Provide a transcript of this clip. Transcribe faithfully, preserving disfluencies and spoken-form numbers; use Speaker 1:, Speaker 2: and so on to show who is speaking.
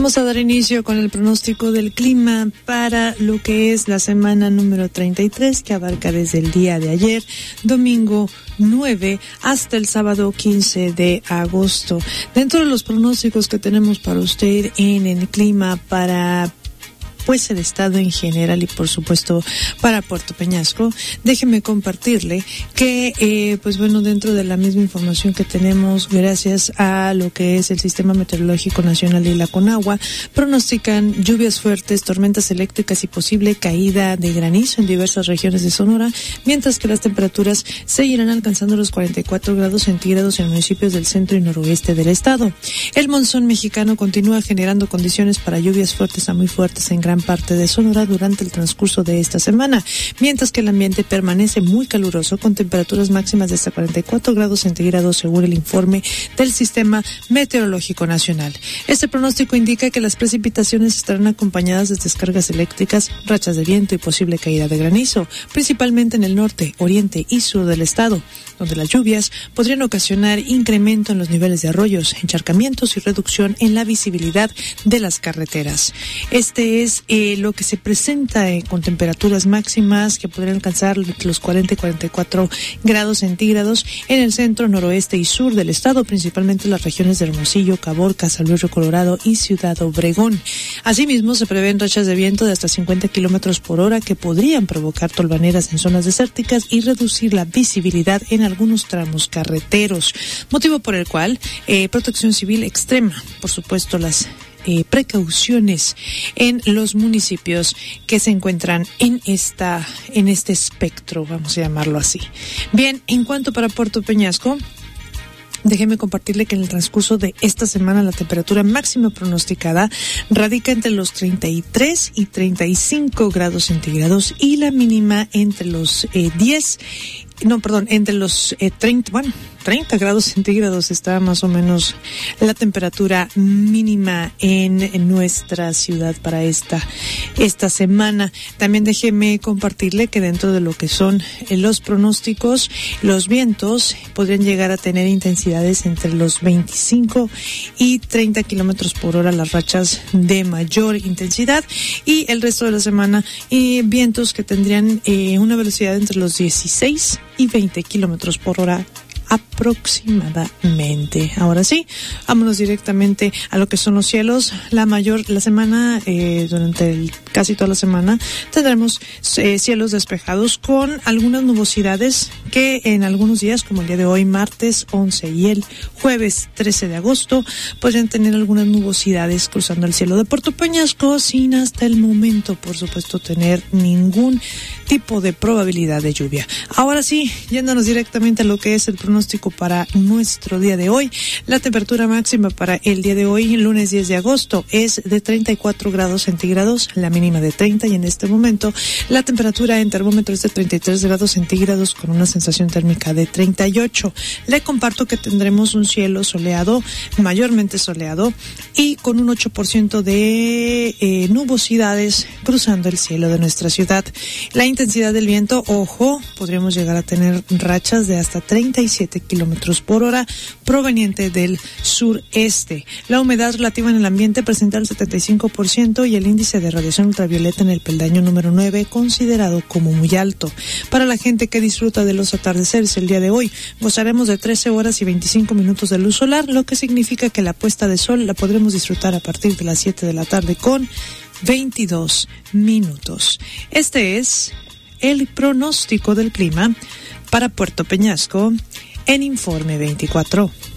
Speaker 1: Vamos a dar inicio con el pronóstico del clima para lo que es la semana número treinta y tres, que abarca desde el día de ayer, domingo nueve, hasta el sábado quince de agosto. Dentro de los pronósticos que tenemos para usted en el clima para pues el estado en general y por supuesto para Puerto Peñasco, déjeme compartirle que eh, pues bueno, dentro de la misma información que tenemos gracias a lo que es el Sistema Meteorológico Nacional y la Conagua, pronostican lluvias fuertes, tormentas eléctricas y posible caída de granizo en diversas regiones de Sonora, mientras que las temperaturas seguirán alcanzando los cuarenta y cuatro grados centígrados en municipios del centro y noroeste del estado. El monzón mexicano continúa generando condiciones para lluvias fuertes a muy fuertes en gran parte de Sonora durante el transcurso de esta semana, mientras que el ambiente permanece muy caluroso con temperaturas máximas de hasta cuarenta y cuatro grados centígrados según el informe del Sistema Meteorológico Nacional. Este pronóstico indica que las precipitaciones estarán acompañadas de descargas eléctricas, rachas de viento y posible caída de granizo, principalmente en el norte, oriente y sur del estado, donde las lluvias podrían ocasionar incremento en los niveles de arroyos, encharcamientos y reducción en la visibilidad de las carreteras. Este es eh, lo que se presenta eh, con temperaturas máximas que podrían alcanzar los cuarenta y cuarenta y cuatro grados centígrados en el centro, noroeste y sur del estado, principalmente las regiones de Hermosillo, Caborca, San Luis Río Colorado y Ciudad Obregón. Asimismo, se prevén rachas de viento de hasta cincuenta kilómetros por hora que podrían provocar tolvaneras en zonas desérticas y reducir la visibilidad en algunos tramos carreteros, motivo por el cual eh, Protección Civil extrema, por supuesto, las Eh, precauciones en los municipios que se encuentran en esta en este espectro, vamos a llamarlo así. Bien, en cuanto para Puerto Peñasco, déjeme compartirle que en el transcurso de esta semana la temperatura máxima pronosticada radica entre los treinta y tres y treinta y cinco grados centígrados y la mínima entre los eh, diez, no, perdón, entre los eh, treinta, bueno, treinta grados centígrados está más o menos la temperatura mínima en, en nuestra ciudad para esta, esta semana. También déjeme compartirle que dentro de lo que son eh, los pronósticos, los vientos podrían llegar a tener intensidades entre los veinticinco y treinta kilómetros por hora, las rachas de mayor intensidad, y el resto de la semana eh, vientos que tendrían eh, una velocidad entre los dieciséis y veinte kilómetros por hora aproximadamente. Ahora sí, vámonos directamente a lo que son los cielos. La mayor, la semana, eh, durante el, casi toda la semana, tendremos eh, cielos despejados con algunas nubosidades que en algunos días, como el día de hoy, martes once y el jueves trece de agosto, podrían tener algunas nubosidades cruzando el cielo de Puerto Peñasco, sin hasta el momento, por supuesto, tener ningún tipo de probabilidad de lluvia. Ahora sí, yéndonos directamente a lo que es el pronóstico para nuestro día de hoy. La temperatura máxima para el día de hoy, lunes diez de agosto, es de treinta y cuatro grados centígrados, la mínima de treinta, y en este momento la temperatura en termómetro es de treinta y tres grados centígrados con una sensación térmica de treinta y ocho. Le comparto que tendremos un cielo soleado, mayormente soleado, y con un ocho por ciento de eh, nubosidades cruzando el cielo de nuestra ciudad. La intensidad del viento, ojo, podríamos llegar a tener rachas de hasta treinta y siete kilómetros por hora proveniente del sureste. La humedad relativa en el ambiente presenta el setenta y cinco por ciento y el índice de radiación ultravioleta en el peldaño número nueve considerado como muy alto. Para la gente que disfruta de los atardeceres el día de hoy, gozaremos de trece horas y veinticinco minutos de luz solar, lo que significa que la puesta de sol la podremos disfrutar a partir de las siete de la tarde con veintidós minutos. Este es el pronóstico del clima para Puerto Peñasco en Informe veinticuatro.